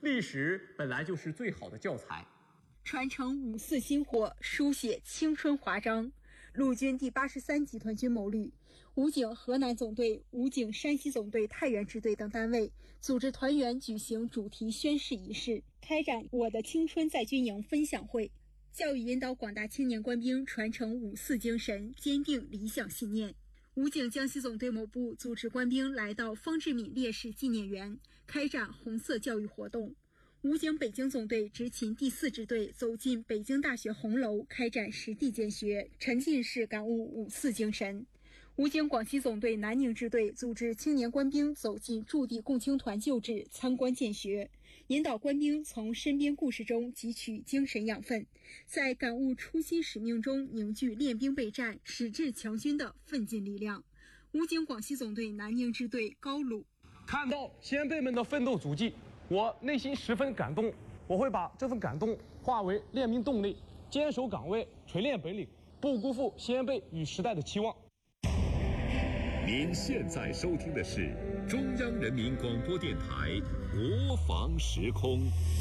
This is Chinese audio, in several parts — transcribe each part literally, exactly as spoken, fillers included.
历史本来就是最好的教材。 传承五四薪火，书写青春华章。陆军第八十三集团军某旅、武警河南总队、武警山西总队太原支队等单位组织团员举行主题宣誓仪式，开展我的青春在军营分享会，教育引导广大青年官兵传承五四精神，坚定理想信念。武警江西总队某部组织官兵来到方志敏烈士纪念园，开展红色教育活动。武警北京总队执勤第四支队走进北京大学红楼，开展实地见学，沉浸式感悟五四精神。武警广西总队南宁支队组织青年官兵走进驻地共青团旧址参观见学，引导官兵从身边故事中汲取精神养分，在感悟初心使命中凝聚练兵备战、矢志强军的奋进力量。武警广西总队南宁支队高鲁： 看到先辈们的奋斗足迹，我内心十分感动，我会把这份感动化为练兵动力，坚守岗位，锤炼本领，不辜负先辈与时代的期望。 您现在收听的是中央人民广播电台国防时空。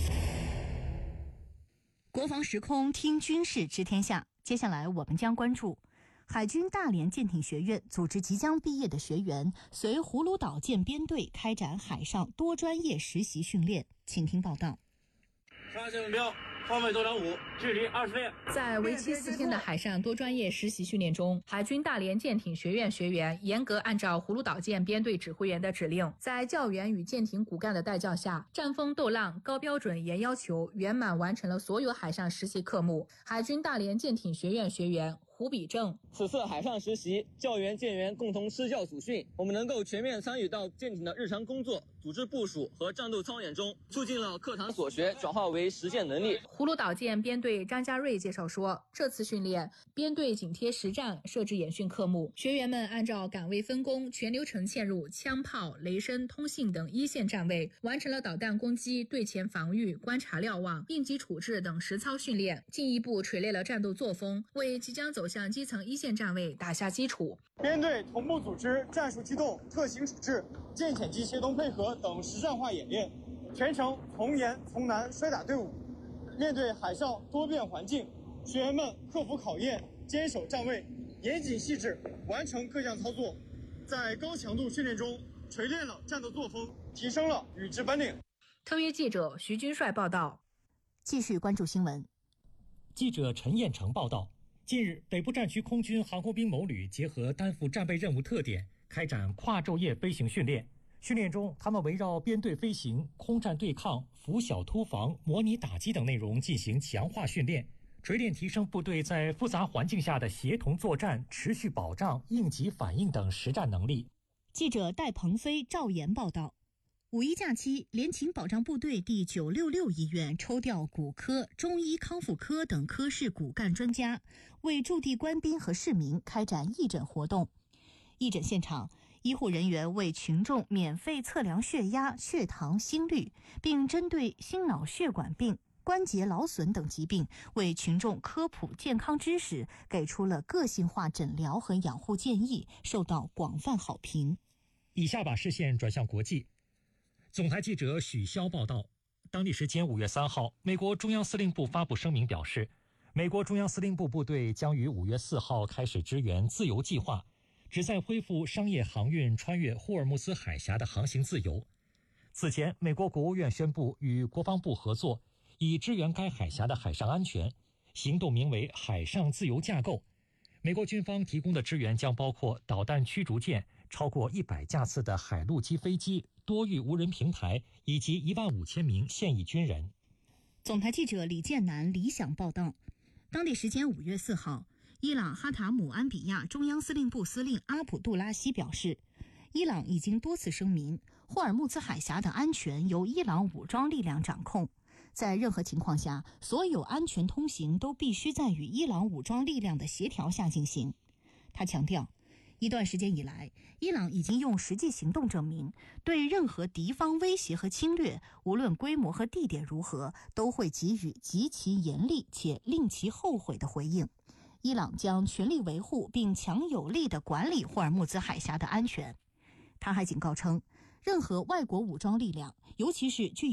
国防时空，听军事知天下。接下来我们将关注海军大连舰艇学院组织即将毕业的学员随葫芦岛舰编队开展海上多专业实习训练，请听报道。 上线目标，方位多长五，距离二十列。 在为期四天的海上多专业实习训练中，海军大连舰艇学院学员严格按照葫芦岛舰编队指挥员的指令，在教员与舰艇骨干的带教下，战风斗浪，高标准严要求，圆满完成了所有海上实习科目。海军大连舰艇学院学员胡比正： 此次海上实习，教员舰员共同施教组训，我们能够全面参与到舰艇的日常工作、组织部署和战斗操演中，促进了课堂所学转化为实践能力。 葫芦岛舰编队张家瑞介绍说，这次训练编队紧贴实战设置演训科目，学员们按照岗位分工，全流程嵌入枪炮、雷声、通信等一线站位，完成了导弹攻击、对前防御、观察瞭望、应急处置等实操训练，进一步锤炼了战斗作风，为即将走向基层一线站位打下基础。 编队同步组织战术机动、特型处置、舰潜机协同配合等实战化演练，全程从严从难摔打队伍。面对海上多变环境，学员们克服考验，坚守站位，严谨细致完成各项操作，在高强度训练中锤炼了战斗作风，提升了与之本领。 特约记者徐军帅报道。 继续关注新闻。 记者陈彦成报道，近日北部战区空军航空兵某旅结合担负战备任务特点，开展跨昼夜飞行训练。训练中，他们围绕编队飞行、空战对抗、拂晓突防、模拟打击等内容进行强化训练，锤炼提升部队在复杂环境下的协同作战、持续保障、应急反应等实战能力。 记者戴鹏飞、赵岩报道。五一假期，联勤保障部队第九六六医院抽调骨科、中医康复科等科室骨干专家，为驻地官兵和市民开展义诊活动。义诊现场，医护人员为群众免费测量血压、血糖、心率，并针对心脑血管病、关节劳损等疾病为群众科普健康知识，给出了个性化诊疗和养护建议，受到广泛好评。 以下把视线转向国际。总台记者许潇报道，当地时间五月三号，美国中央司令部发布声明表示，美国中央司令部部队将于五月四号开始支援自由计划，旨在恢复商业航运穿越霍尔木兹海峡的航行自由。此前，美国国务院宣布与国防部合作，以支援该海峡的海上安全，行动名为海上自由架构。美国军方提供的支援将包括导弹驱逐舰、超过一百架次的海陆基飞机、多域无人平台以及一万五千名现役军人。 总台记者李建南、李想报道，当地时间五月四号，伊朗哈塔姆安比亚中央司令部司令阿卜杜拉希表示，伊朗已经多次声明，霍尔木兹海峡的安全由伊朗武装力量掌控，在任何情况下，所有安全通行都必须在与伊朗武装力量的协调下进行。他强调，一段时间以来，伊朗已经用实际行动证明，对任何敌方威胁和侵略，无论规模和地点如何，都会给予极其严厉且令其后悔的回应。伊朗将全力维护并强有力地管理霍尔木兹海峡的安全。他还警告称，任何外国武装力量，尤其是具